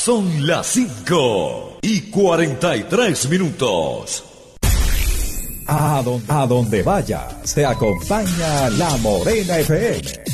Son las 5:43. A donde vaya, se acompaña La Morena FM.